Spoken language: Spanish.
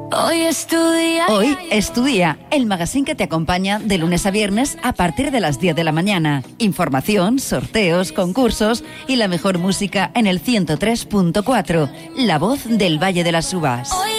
Hoy es tu día. Hoy es tu día, el magazine que te acompaña de lunes a viernes a partir de las 10 de la mañana. Información, sorteos, concursos y la mejor música en el 103.4, La Voz del Valle de las Uvas. Hoy